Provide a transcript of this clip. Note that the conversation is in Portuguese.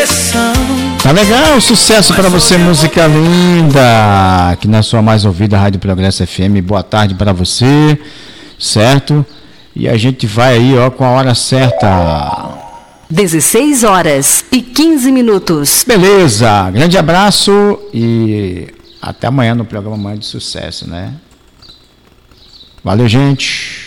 direção. Tá legal, sucesso para você, música linda, aqui na sua mais ouvida Rádio Progresso FM. Boa tarde para você, certo? E a gente vai aí, ó, com a hora certa. 16h15. Beleza, grande abraço e até amanhã no programa Manhã de Sucesso, né? Valeu, gente.